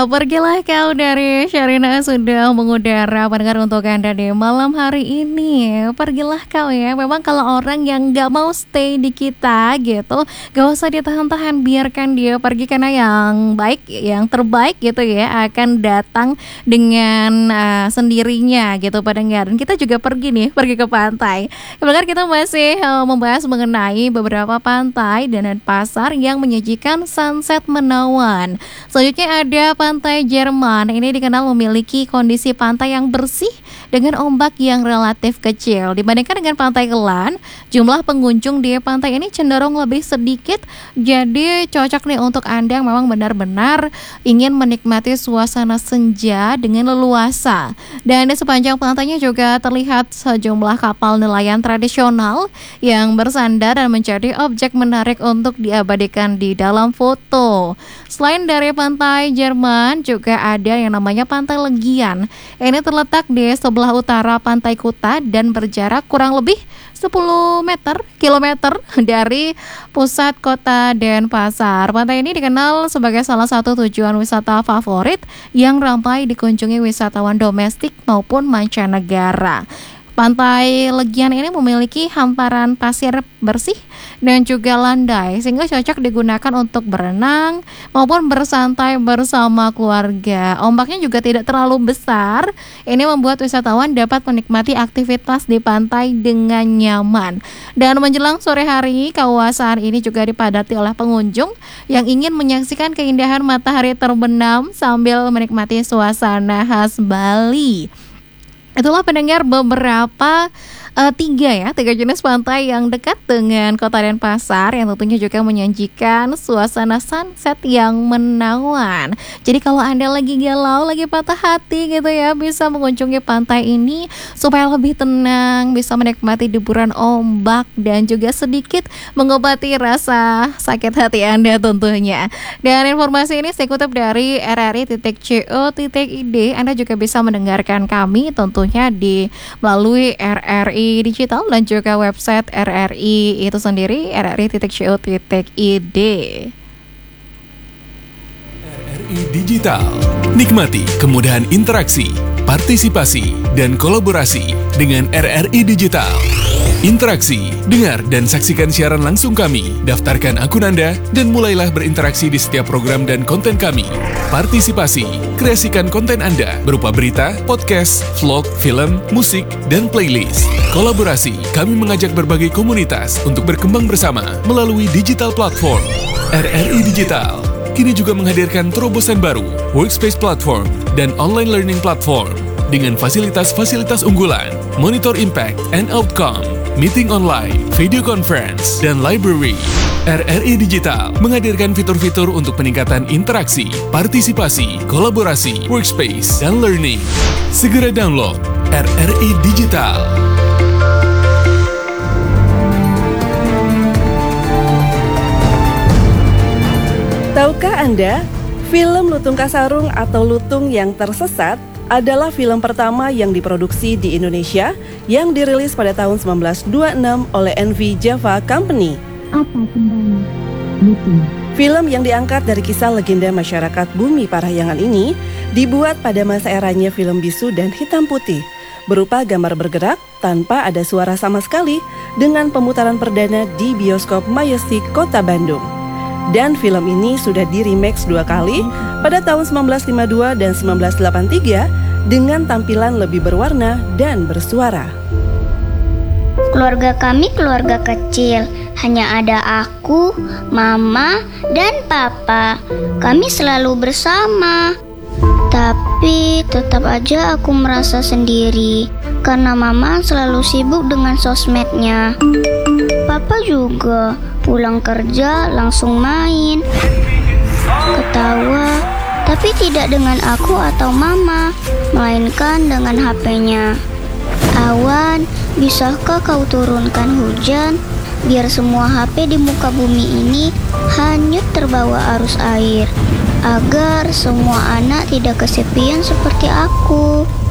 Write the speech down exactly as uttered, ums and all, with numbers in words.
Pergilah kau dari Sherina sudah mengudara pendengar untuk Anda di malam hari ini. Pergilah kau ya. Memang kalau orang yang gak mau stay di kita gitu, gak usah ditahan-tahan, biarkan dia pergi, karena yang baik, yang terbaik gitu ya akan datang dengan uh, sendirinya gitu pendengar. Dan kita juga pergi nih, pergi ke pantai. Pendengar, kita masih uh, membahas mengenai beberapa pantai dan pasar yang menyajikan sunset menawan. Selanjutnya ada Ada Pantai Jerman. Ini dikenal memiliki kondisi pantai yang bersih dengan ombak yang relatif kecil. Dibandingkan dengan Pantai Kelan, jumlah pengunjung di pantai ini cenderung lebih sedikit. Jadi cocok nih untuk Anda yang memang benar-benar ingin menikmati suasana senja dengan leluasa. Dan di sepanjang pantainya juga terlihat sejumlah kapal nelayan tradisional yang bersandar dan menjadi objek menarik untuk diabadikan di dalam foto. Selain dari Pantai Jerman, juga ada yang namanya Pantai Legian. Ini terletak di sebelah utara Pantai Kuta dan berjarak kurang lebih sepuluh meter kilometer dari pusat kota Denpasar. Pantai ini dikenal sebagai salah satu tujuan wisata favorit yang ramai dikunjungi wisatawan domestik maupun mancanegara. Pantai Legian ini memiliki hamparan pasir bersih dan juga landai, sehingga cocok digunakan untuk berenang maupun bersantai bersama keluarga. Ombaknya juga tidak terlalu besar. Ini membuat wisatawan dapat menikmati aktivitas di pantai dengan nyaman. Dan menjelang sore hari, kawasan ini juga dipadati oleh pengunjung yang ingin menyaksikan keindahan matahari terbenam sambil menikmati suasana khas Bali. Itulah pendengar beberapa uh, tiga ya, tiga jenis pantai yang dekat dengan kota Denpasar yang tentunya juga menyajikan suasana sunset yang menawan. Jadi kalau Anda lagi galau, lagi patah hati gitu ya, bisa mengunjungi pantai ini supaya lebih tenang, bisa menikmati deburan ombak dan juga sedikit mengobati rasa sakit hati Anda tentunya. Dan informasi ini saya kutip dari r r i titik co titik i d. Anda juga bisa mendengarkan kami tentu di melalui R R I Digital dan juga website R R I itu sendiri, r r i titik co titik i d. R R I Digital. Nikmati kemudahan interaksi, partisipasi, dan kolaborasi dengan R R I Digital. Interaksi, dengar dan saksikan siaran langsung kami, daftarkan akun Anda, dan mulailah berinteraksi di setiap program dan konten kami. Partisipasi, kreasikan konten Anda berupa berita, podcast, vlog, film, musik, dan playlist. Kolaborasi, kami mengajak berbagai komunitas untuk berkembang bersama melalui digital platform. R R I Digital kini juga menghadirkan terobosan baru, workspace platform, dan online learning platform dengan fasilitas-fasilitas unggulan, monitor impact and outcome, meeting online, video conference, dan library. R R I Digital menghadirkan fitur-fitur untuk peningkatan interaksi, partisipasi, kolaborasi, workspace, dan learning. Segera download R R I Digital. Tahukah Anda, film Lutung Kasarung atau Lutung yang Tersesat adalah film pertama yang diproduksi di Indonesia yang dirilis pada tahun seribu sembilan ratus dua puluh enam oleh N V Java Company. Apa kembali Lutung? Film yang diangkat dari kisah legenda masyarakat Bumi Parahyangan ini dibuat pada masa eranya film bisu dan hitam putih, berupa gambar bergerak tanpa ada suara sama sekali, dengan pemutaran perdana di bioskop Majestic Kota Bandung. Dan film ini sudah di-remake dua kali pada tahun seribu sembilan ratus lima puluh dua dan seribu sembilan ratus delapan puluh tiga dengan tampilan lebih berwarna dan bersuara. Keluarga kami keluarga kecil, hanya ada aku, mama, dan papa. Kami selalu bersama. Tapi tetap aja aku merasa sendiri karena mama selalu sibuk dengan sosmednya. Papa juga pulang kerja langsung main, ketawa, tapi tidak dengan aku atau mama, melainkan dengan H P-nya. Awan, bisakah kau turunkan hujan biar semua H P di muka bumi ini hanyut terbawa arus air, agar semua anak tidak kesepian seperti aku.